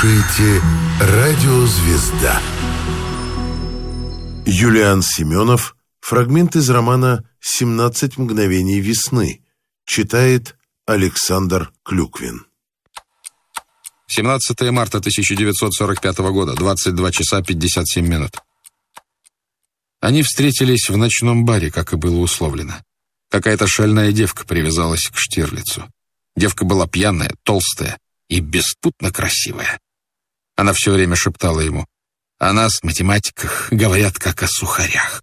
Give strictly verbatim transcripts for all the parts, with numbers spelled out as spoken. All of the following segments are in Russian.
слушаете «Радио Звезда». Юлиан Семенов. Фрагмент из романа «семнадцать мгновений весны». Читает Александр Клюквин. семнадцатое марта тысяча девятьсот сорок пятого года, двадцать два часа пятьдесят семь минут. Они встретились в ночном баре, как и было условлено. Какая-то шальная девка привязалась к Штирлицу. Девка была пьяная, толстая и беспутно красивая. Она все время шептала ему: «О нас, математиках, говорят, как о сухарях.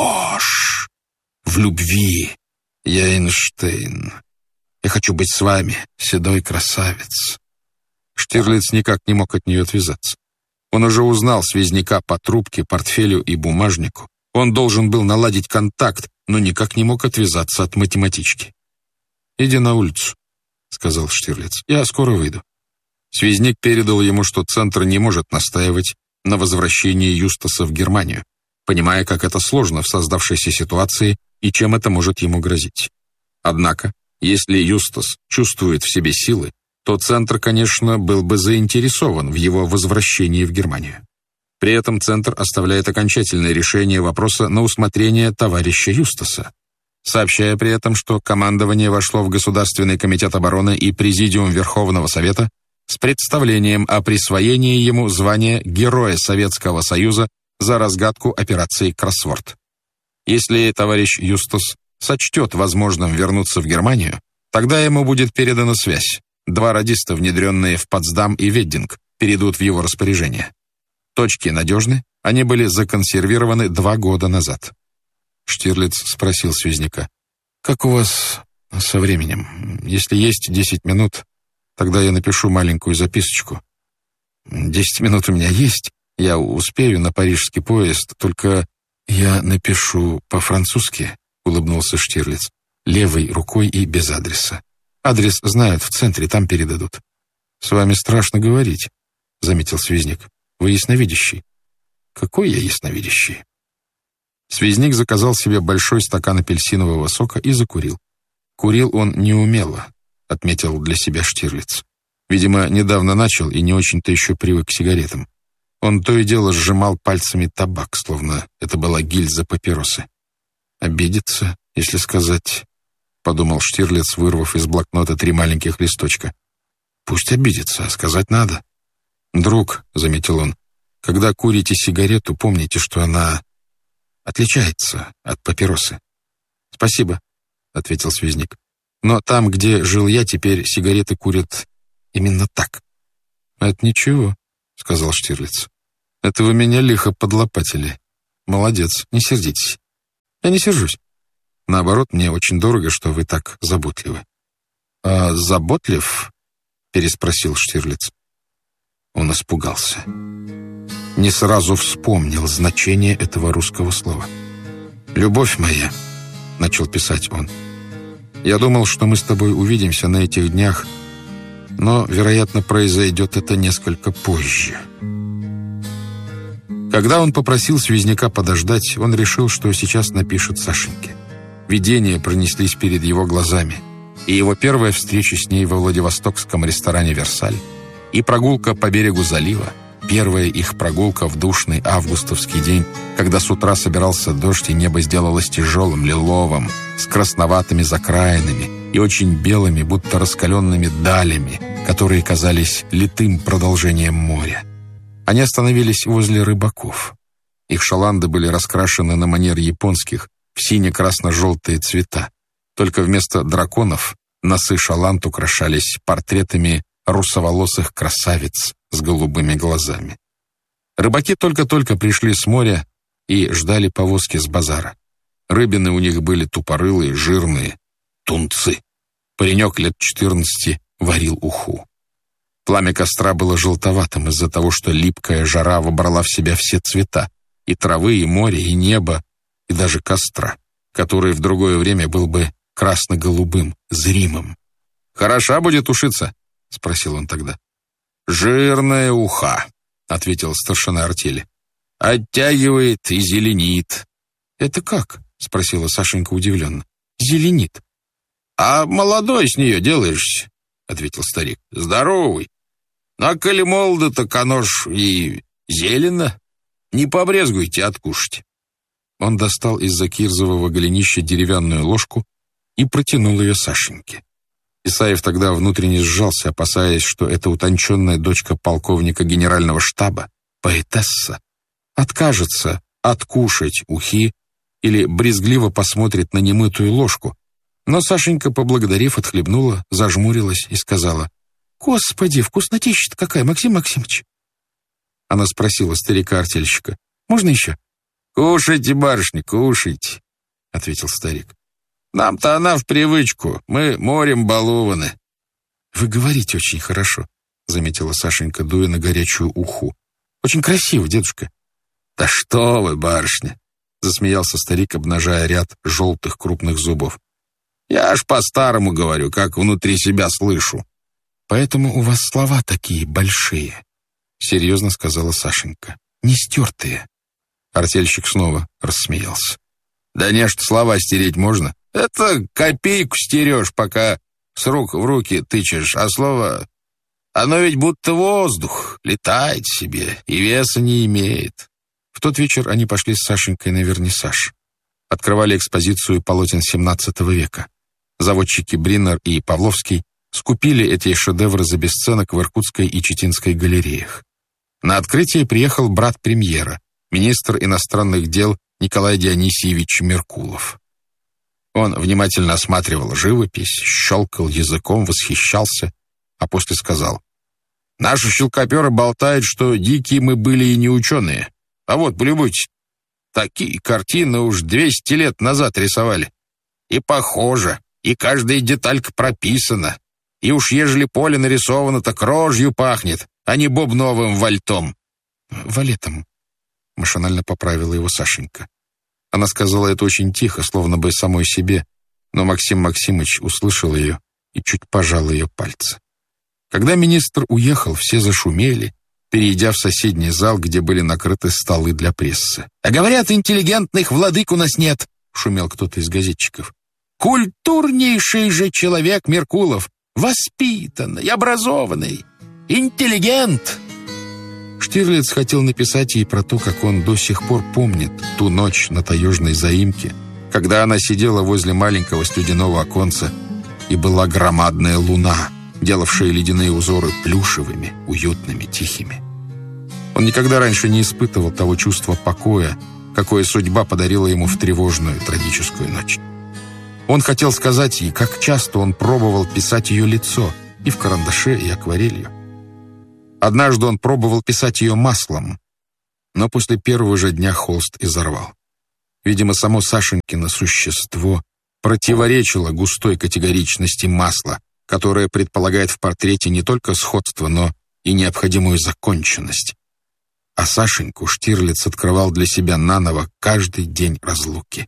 Ложь! В любви я Эйнштейн. Я хочу быть с вами, седой красавец». Штирлиц никак не мог от нее отвязаться. Он уже узнал связняка по трубке, портфелю и бумажнику. Он должен был наладить контакт, но никак не мог отвязаться от математички. «Иди на улицу», — сказал Штирлиц. «Я скоро выйду». Связник передал ему, что Центр не может настаивать на возвращении Юстаса в Германию, понимая, как это сложно в создавшейся ситуации и чем это может ему грозить. Однако, если Юстас чувствует в себе силы, то Центр, конечно, был бы заинтересован в его возвращении в Германию. При этом Центр оставляет окончательное решение вопроса на усмотрение товарища Юстаса, сообщая при этом, что командование вошло в Государственный комитет обороны и Президиум Верховного Совета с представлением о присвоении ему звания Героя Советского Союза за разгадку операции «Кроссворд». Если товарищ Юстас сочтет возможным вернуться в Германию, тогда ему будет передана связь. Два радиста, внедренные в Потсдам и Веддинг, перейдут в его распоряжение. Точки надежны, они были законсервированы два года назад. Штирлиц спросил связняка: «Как у вас со временем? Если есть десять минут, тогда я напишу маленькую записочку». «Десять минут у меня есть, я успею на парижский поезд, только я напишу по-французски», — улыбнулся Штирлиц, «левой рукой и без адреса. Адрес знают в Центре, там передадут». «С вами страшно говорить», — заметил связник. «Вы ясновидящий». «Какой я ясновидящий?» Связник заказал себе большой стакан апельсинового сока и закурил. Курил он неумело, отметил для себя Штирлиц. Видимо, недавно начал и не очень-то еще привык к сигаретам. Он то и дело сжимал пальцами табак, словно это была гильза папиросы. «Обидится, если сказать», — подумал Штирлиц, вырвав из блокнота три маленьких листочка. «Пусть обидится, а сказать надо». «Друг», — заметил он, — «когда курите сигарету, помните, что она отличается от папиросы». «Спасибо», — ответил связник. «Но там, где жил я, теперь сигареты курят именно так». «Это ничего», — сказал Штирлиц. «Это вы меня лихо подлопатили. Молодец, не сердитесь». «Я не сержусь. Наоборот, мне очень дорого, что вы так заботливы». «А заботлив?» — переспросил Штирлиц. Он испугался. Не сразу вспомнил значение этого русского слова. «Любовь моя», — начал писать он, — «я думал, что мы с тобой увидимся на этих днях, но, вероятно, произойдет это несколько позже». Когда он попросил связняка подождать, он решил, что сейчас напишет Сашеньке. Видения пронеслись перед его глазами, и его первая встреча с ней во Владивостокском ресторане «Версаль», и прогулка по берегу залива, первая их прогулка в душный августовский день, когда с утра собирался дождь, и небо сделалось тяжелым, лиловым, с красноватыми закраинами и очень белыми, будто раскаленными далями, которые казались литым продолжением моря. Они остановились возле рыбаков. Их шаланды были раскрашены на манер японских, в сине-красно-желтые цвета. Только вместо драконов носы шаланд украшались портретами русоволосых красавиц с голубыми глазами. Рыбаки только-только пришли с моря и ждали повозки с базара. Рыбины у них были тупорылые, жирные, тунцы. Паренек лет четырнадцати варил уху. Пламя костра было желтоватым из-за того, что липкая жара вобрала в себя все цвета: и травы, и моря, и неба, и даже костра, который в другое время был бы красно-голубым, зримым. «Хороша будет ушиться?» — спросил он тогда. «Жирная уха», — ответил старшина артели. «Оттягивает и зеленит». «Это как?» — спросила Сашенька удивленно. «Зеленит». «А молодой с нее делаешься», — ответил старик. «Здоровый». А коли молодо, так оно ж и зелено. Не побрезгуйте откушать». Он достал из-за кирзового голенища деревянную ложку и протянул ее Сашеньке. Исаев тогда внутренне сжался, опасаясь, что эта утонченная дочка полковника генерального штаба, поэтесса, откажется откушать ухи или брезгливо посмотрит на немытую ложку. Но Сашенька, поблагодарив, отхлебнула, зажмурилась и сказала: «Господи, вкуснотища-то какая, Максим Максимович!» Она спросила старика-артельщика: «Можно еще?» «Кушайте, барышня, кушайте», — ответил старик. «Нам-то она в привычку, мы морем балованы». «Вы говорите очень хорошо», — заметила Сашенька, дуя на горячую уху. «Очень красиво, дедушка». «Да что вы, барышня!» — засмеялся старик, обнажая ряд желтых крупных зубов. «Я аж по-старому говорю, как внутри себя слышу». «Поэтому у вас слова такие большие», — серьезно сказала Сашенька. «Не стертые». Артельщик снова рассмеялся. «Да не, что слова стереть можно. Это копейку стерешь, пока с рук в руки тычешь, а слово... Оно ведь будто воздух, летает себе и веса не имеет». В тот вечер они пошли с Сашенькой на вернисаж. Открывали экспозицию полотен семнадцатого века. Заводчики Бриннер и Павловский скупили эти шедевры за бесценок в Иркутской и Читинской галереях. На открытие приехал брат премьера, министр иностранных дел Николай Дионисьевич Меркулов. Он внимательно осматривал живопись, щелкал языком, восхищался, а после сказал: «Наши щелкоперы болтают, что дикие мы были и не ученые. А вот, полюбуйтесь, такие картины уж двести лет назад рисовали. И похоже, и каждая деталька прописана. И уж ежели поле нарисовано, так рожью пахнет, а не бубновым вальтом». «Валетом», — машинально поправила его Сашенька. Она сказала это очень тихо, словно бы самой себе, но Максим Максимыч услышал ее и чуть пожал ее пальцы. Когда министр уехал, все зашумели, перейдя в соседний зал, где были накрыты столы для прессы. «А говорят, интеллигентных владык у нас нет», — шумел кто-то из газетчиков. «Культурнейший же человек Меркулов, воспитанный, образованный, интеллигент». Штирлиц хотел написать ей про то, как он до сих пор помнит ту ночь на таежной заимке, когда она сидела возле маленького студеного оконца, и была громадная луна, делавшая ледяные узоры плюшевыми, уютными, тихими. Он никогда раньше не испытывал того чувства покоя, какое судьба подарила ему в тревожную, трагическую ночь. Он хотел сказать ей, как часто он пробовал писать ее лицо и в карандаше, и акварелью. Однажды он пробовал писать ее маслом, но после первого же дня холст изорвал. Видимо, само Сашенькино существо противоречило густой категоричности масла, которое предполагает в портрете не только сходство, но и необходимую законченность. А Сашеньку Штирлиц открывал для себя наново каждый день разлуки.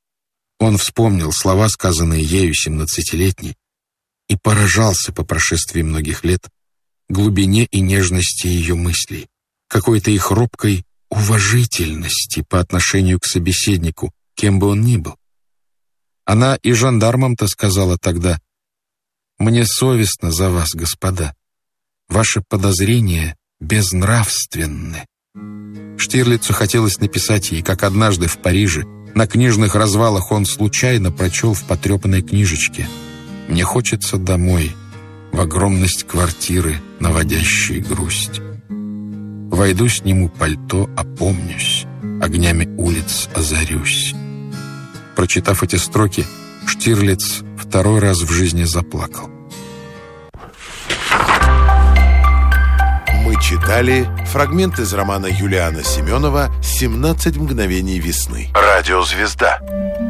Он вспомнил слова, сказанные ею семнадцатилетней, и поражался по прошествии многих лет глубине и нежности ее мыслей, какой-то их робкой уважительности по отношению к собеседнику, кем бы он ни был. Она и жандармам-то сказала тогда: «Мне совестно за вас, господа. Ваши подозрения безнравственны». Штирлицу хотелось написать ей, как однажды в Париже на книжных развалах он случайно прочел в потрепанной книжечке: «Мне хочется домой, в огромность квартиры, наводящей грусть. Войду, сниму пальто, опомнюсь, огнями улиц озарюсь». Прочитав эти строки, Штирлиц второй раз в жизни заплакал. Мы читали фрагмент из романа Юлиана Семенова «семнадцать мгновений весны». Радиозвезда.